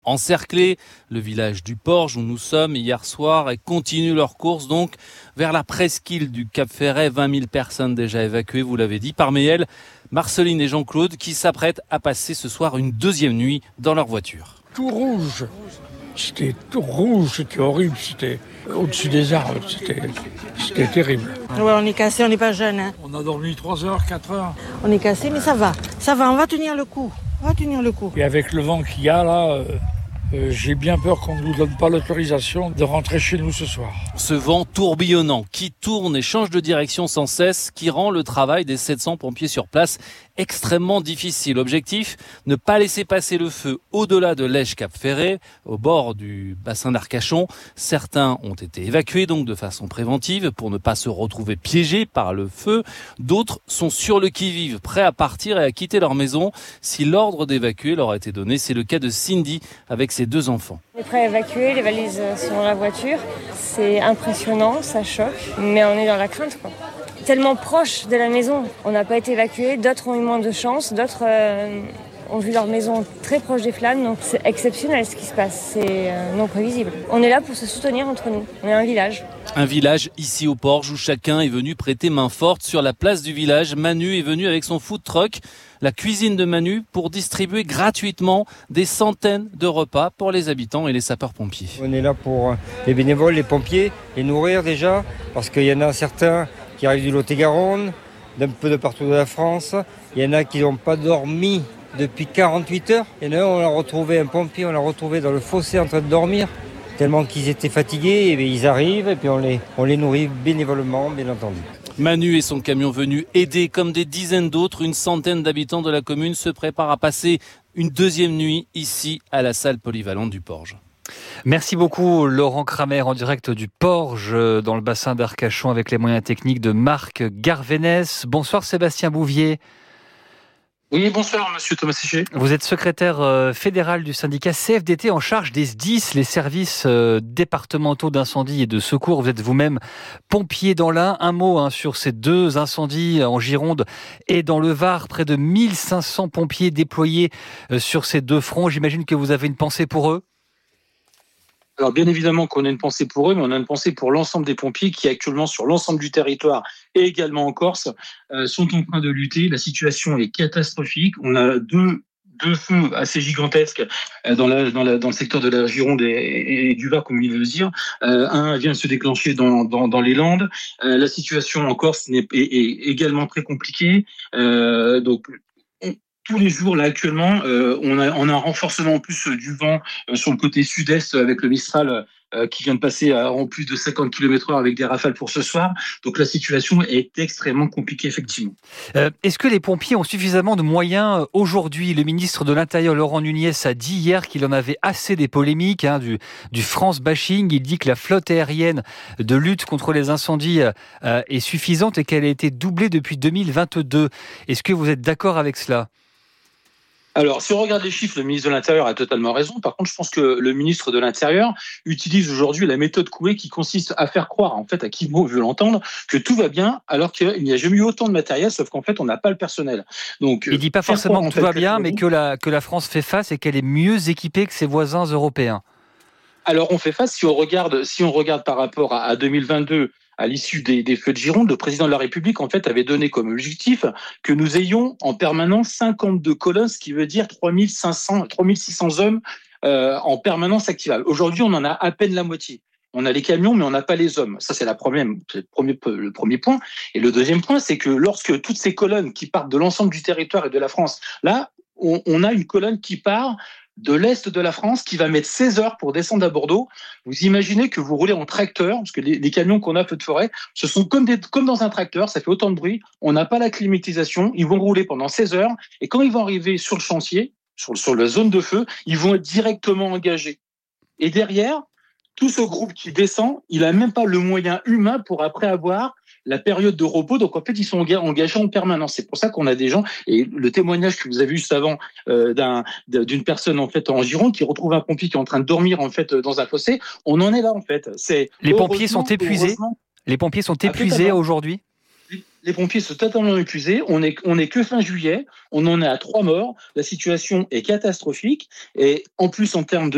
encerclés. Le village du Porge où nous sommes hier soir et continuent leur course donc vers la presqu'île du Cap Ferret. 20 000 personnes déjà évacuées, vous l'avez dit. Parmi elles, Marceline et Jean-Claude qui s'apprêtent à passer ce soir une deuxième nuit dans leur voiture. Tout rouge. C'était tout rouge, c'était horrible, c'était au-dessus des arbres, c'était terrible. Ouais, on est cassé, on n'est pas jeune. Hein. On a dormi 3 heures, 4 heures. On est cassé, mais ça va, on va tenir le coup. Et avec le vent qu'il y a là, j'ai bien peur qu'on ne nous donne pas l'autorisation de rentrer chez nous ce soir. Ce vent tourbillonnant qui tourne et change de direction sans cesse, qui rend le travail des 700 pompiers sur place extrêmement difficile. Objectif, ne pas laisser passer le feu au-delà de l'Èche-Cap Ferret, au bord du bassin d'Arcachon. Certains ont été évacués donc de façon préventive pour ne pas se retrouver piégés par le feu. D'autres sont sur le qui-vive, prêts à partir et à quitter leur maison si l'ordre d'évacuer leur a été donné. C'est le cas de Cindy avec ses 2 enfants. On est prêt à évacuer, les valises sont dans la voiture. C'est impressionnant, ça choque, mais on est dans la crainte, quoi. Tellement proche de la maison, on n'a pas été évacués, d'autres ont eu moins de chance, d'autres ont vu leur maison très proche des flammes, donc c'est exceptionnel ce qui se passe, c'est non prévisible. On est là pour se soutenir entre nous, on est un village. Un village ici au Porge où chacun est venu prêter main forte. Sur la place du village, Manu est venu avec son food truck, la cuisine de Manu, pour distribuer gratuitement des centaines de repas pour les habitants et les sapeurs-pompiers. On est là pour les bénévoles, les pompiers, les nourrir déjà, parce qu'il y en a certains qui arrivent du Lot-et-Garonne, d'un peu de partout de la France. Il y en a qui n'ont pas dormi depuis 48 heures. Il y en a on l'a retrouvé, un pompier, on l'a retrouvé dans le fossé en train de dormir, tellement qu'ils étaient fatigués. Et ils arrivent et puis on les nourrit bénévolement, bien entendu. Manu et son camion venu aider comme des dizaines d'autres. Une centaine d'habitants de la commune se préparent à passer une deuxième nuit ici à la salle polyvalente du Porge. Merci beaucoup Laurent Kramer en direct du Porge dans le bassin d'Arcachon avec les moyens techniques de Marc Garvénès. Bonsoir Sébastien Bouvier. Oui, bonsoir monsieur Thomas Séché. Vous êtes secrétaire fédéral du syndicat CFDT en charge des SDIS, les services départementaux d'incendie et de secours. Vous êtes vous-même pompier dans l'Ain. Un mot sur ces 2 incendies en Gironde et dans le Var. Près de 1500 pompiers déployés sur ces 2 fronts. J'imagine que vous avez une pensée pour eux. Alors bien évidemment qu'on a une pensée pour eux, mais on a une pensée pour l'ensemble des pompiers qui actuellement sur l'ensemble du territoire et également en Corse sont en train de lutter. La situation est catastrophique. On a deux feux assez gigantesques dans le secteur de la Gironde et du Var, comme vous venez de le dire. Un vient de se déclencher dans les Landes. La situation en Corse est également très compliquée. Donc tous les jours, là, actuellement, on a un renforcement en plus du vent sur le côté sud-est avec le Mistral qui vient de passer en plus de 50 km/h avec des rafales pour ce soir. Donc la situation est extrêmement compliquée, effectivement. Est-ce que les pompiers ont suffisamment de moyens aujourd'hui ? Le ministre de l'Intérieur, Laurent Nunez, a dit hier qu'il en avait assez des polémiques, du France bashing. Il dit que la flotte aérienne de lutte contre les incendies est suffisante et qu'elle a été doublée depuis 2022. Est-ce que vous êtes d'accord avec cela ? Alors, si on regarde les chiffres, le ministre de l'Intérieur a totalement raison. Par contre, je pense que le ministre de l'Intérieur utilise aujourd'hui la méthode Coué qui consiste à faire croire, en fait, à qui veut l'entendre, que tout va bien, alors qu'il n'y a jamais eu autant de matériel, sauf qu'en fait, on n'a pas le personnel. Donc, il ne dit pas forcément que tout va bien, mais que la France fait face et qu'elle est mieux équipée que ses voisins européens. Alors, on fait face, si on regarde par rapport à 2022, à l'issue des feux de Gironde, le président de la République, en fait, avait donné comme objectif que nous ayons en permanence 52 colonnes, ce qui veut dire 3600 hommes en permanence activables. Aujourd'hui, on en a à peine la moitié. On a les camions, mais on n'a pas les hommes. Ça, c'est le premier point. Et le deuxième point, c'est que lorsque toutes ces colonnes qui partent de l'ensemble du territoire et de la France, là, on a une colonne qui part de l'Est de la France qui va mettre 16 heures pour descendre à Bordeaux. Vous imaginez que vous roulez en tracteur, parce que les camions qu'on a feu de forêt, ce sont comme dans un tracteur, ça fait autant de bruit, on n'a pas la climatisation, ils vont rouler pendant 16 heures, et quand ils vont arriver sur le chantier, sur la zone de feu, ils vont être directement engagés. Et derrière, tout ce groupe qui descend, il n'a même pas le moyen humain pour après avoir la période de repos. Donc, en fait, ils sont engagés en permanence. C'est pour ça qu'on a des gens, et le témoignage que vous avez eu juste avant d'une personne, en fait, en Gironde, qui retrouve un pompier qui est en train de dormir, en fait, dans un fossé. On en est là, en fait. Les pompiers sont épuisés. Les pompiers sont épuisés aujourd'hui. Les pompiers sont totalement épuisés. On est que fin juillet. On en est à 3 morts. La situation est catastrophique. Et en plus, en termes